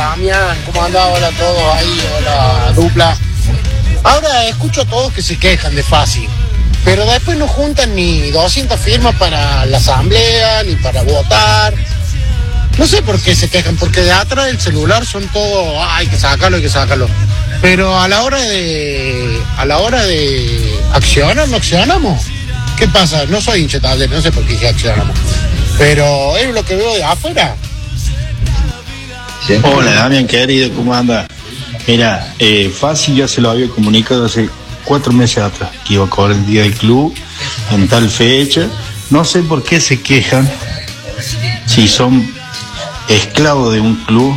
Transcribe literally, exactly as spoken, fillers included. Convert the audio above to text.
Damián, ¿cómo andaba? Hola a todos ahí, hola dupla. Ahora escucho a todos que se quejan de Fácil, pero después no juntan ni doscientas firmas para la asamblea, ni para votar. No sé por qué se quejan, porque de atrás del celular son todos, ah, hay que sacarlo, hay que sacarlo. Pero a la hora de, a la hora de accionar, no accionamos. ¿Qué pasa? No soy hincha Talleres, no sé por qué dije accionamos. Pero es lo que veo de afuera. Sí. Hola Damián, querido, ¿cómo anda? Mira, eh, Fácil ya se lo había comunicado hace cuatro meses atrás, que iba a cobrar el día del club en tal fecha. No sé por qué se quejan si son esclavos de un club